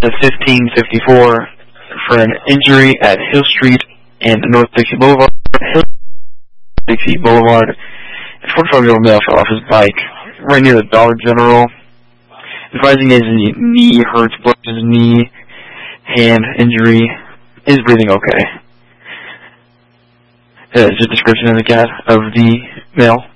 at 1554 for an injury at Hill Street and North Dixie Boulevard. A 45-year-old male fell off his bike right near the Dollar General. Advising his knee hurts, blood his knee, hand injury, is breathing okay. It's a description of the male.